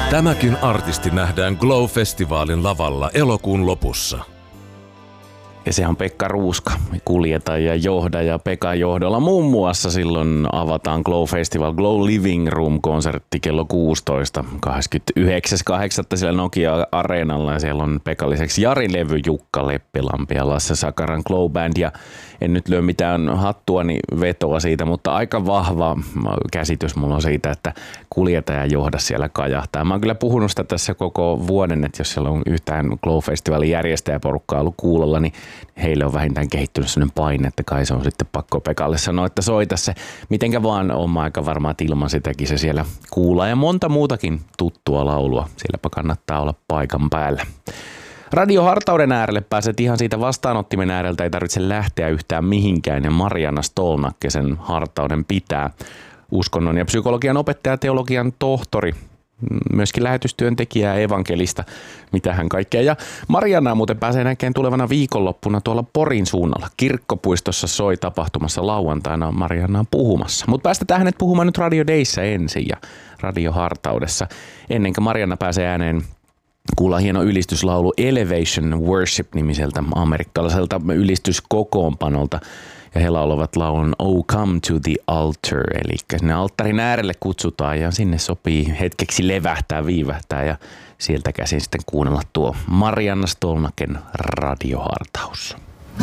Tämäkin artisti nähdään Glow-festivaalin lavalla elokuun lopussa. Ja se on Pekka Ruuska, kuljettaja ja johdaja. Pekan johdolla muun muassa silloin avataan Glow Festival Glow Living Room-konsertti kello 16. 29.8. siellä Nokia-areenalla ja siellä on Pekan lisäksi Jari Levy, Jukka Leppilampi ja Lasse Sakaran Glow Band. Ja en nyt lyö mitään hattuani vetoa siitä, mutta aika vahva käsitys mulla on siitä, että kuljettaja johda siellä kajahtaa. Mä oon kyllä puhunut sitä tässä koko vuoden, että jos siellä on yhtään Glow Festivalin järjestäjäporukkaa ollut kuulolla, niin heille on vähintään kehittynyt sellainen paine, että kai se on sitten pakko Pekalle sanoa, että soita se. Mitenkä vaan on aika varma, että ilman sitäkin se siellä kuullaan. Ja monta muutakin tuttua laulua. Sielläpä kannattaa olla paikan päällä. Radiohartauden äärelle pääset ihan siitä vastaanottimen ääreltä, ei tarvitse lähteä yhtään mihinkään. Ja Marianna Stolnakke sen hartauden pitää. Uskonnon ja psykologian opettaja, teologian tohtori, myöskin lähetystyöntekijä ja evankelista, mitähän kaikkea. Ja Marianna muuten pääsee näkemään tulevana viikonloppuna tuolla Porin suunnalla. Kirkkopuistossa soi tapahtumassa lauantaina Marianna on puhumassa. Mutta päästetään hänet puhumaan nyt Radio Dayssä ensin ja Radiohartaudessa. Ennen kuin Marianna pääsee ääneen, kuullaan hieno ylistyslaulu Elevation Worship-nimiseltä amerikkalaiselta ylistyskokoonpanolta. Ja he laulavat laulun Oh Come to the Altar, eli sinne alttarin äärelle kutsutaan ja sinne sopii hetkeksi levähtää, viivähtää ja sieltä käsin sitten kuunnella tuo Marianna Stolnaken radiohartaus.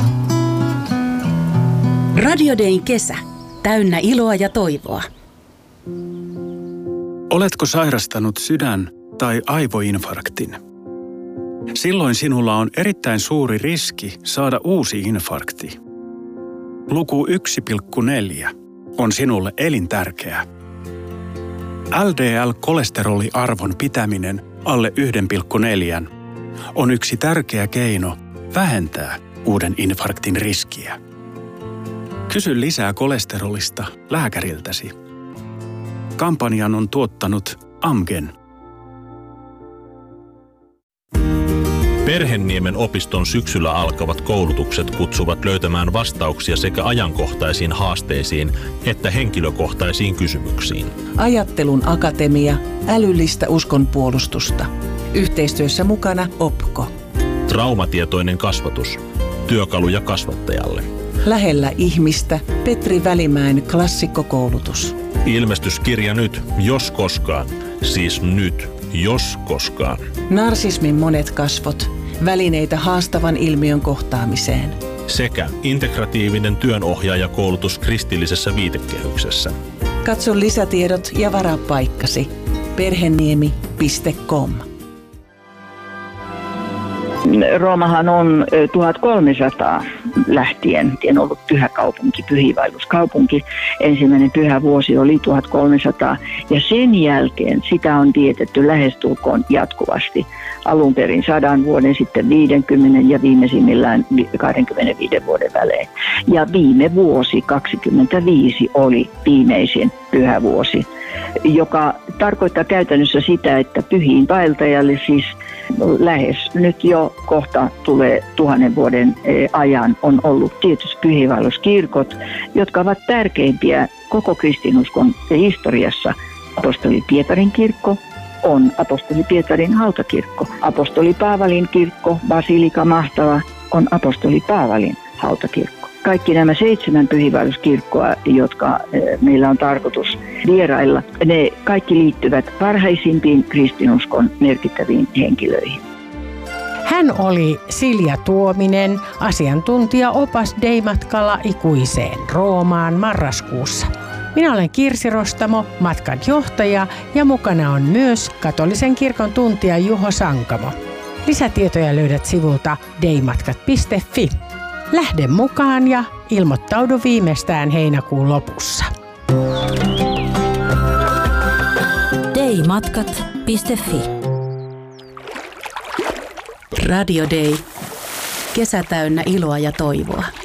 Radio Dayn kesä, täynnä iloa ja toivoa. Oletko sairastanut sydän- tai aivoinfarktin? Silloin sinulla on erittäin suuri riski saada uusi infarkti. Luku 1,4 on sinulle elintärkeä. LDL-kolesteroliarvon pitäminen alle 1,4 on yksi tärkeä keino vähentää uuden infarktin riskiä. Kysy lisää kolesterolista lääkäriltäsi. Kampanjan on tuottanut Amgen. Perhenniemen opiston syksyllä alkavat koulutukset kutsuvat löytämään vastauksia sekä ajankohtaisiin haasteisiin että henkilökohtaisiin kysymyksiin. Ajattelun akatemia, älyllistä uskonpuolustusta. Yhteistyössä mukana OPKO. Traumatietoinen kasvatus. Työkaluja kasvattajalle. Lähellä ihmistä Petri Välimäen klassikkokoulutus. Ilmestyskirja nyt, jos koskaan. Siis nyt, jos koskaan. Narsismin monet kasvot. Välineitä haastavan ilmiön kohtaamiseen. Sekä integratiivinen työnohjaajakoulutus kristillisessä viitekehyksessä. Katso lisätiedot ja varaa paikkasi. Perheniemi.com. Roomahan on 1300 lähtien ollut pyhäkaupunki, pyhiinvaelluskaupunki. Ensimmäinen pyhä vuosi oli 1300 ja sen jälkeen sitä on vietetty lähestulkoon jatkuvasti. Alun perin 100 vuoden, sitten 50 ja viimeisimmillään 25 vuoden välein. Ja viime vuosi 25 oli viimeisin pyhävuosi, joka tarkoittaa käytännössä sitä, että pyhiinvaeltajalle siis lähes nyt jo kohta tulee 1000 vuoden ajan on ollut tietysti pyhiinvaelluskirkot, jotka ovat tärkeimpiä koko kristinuskon historiassa. Apostoli Pietarin kirkko on apostoli Pietarin hautakirkko. Apostoli Paavalin kirkko, Basilika Mahtava, on apostoli Paavalin hautakirkko. Kaikki nämä 7 pyhiinvaelluskirkkoa, jotka meillä on tarkoitus vierailla, ne kaikki liittyvät parhaisimpiin kristinuskon merkittäviin henkilöihin. Hän oli Silja Tuominen, asiantuntija opas Day-matkalla ikuiseen Roomaan marraskuussa. Minä olen Kirsi Rostamo, matkan johtaja ja mukana on myös katolisen kirkon tuntija Juho Sankamo. Lisätietoja löydät sivulta daymatkat.fi. Lähde mukaan ja ilmoittaudu viimeistään heinäkuun lopussa. daymatkat.fi. Radio Day. Kesä täynnä iloa ja toivoa.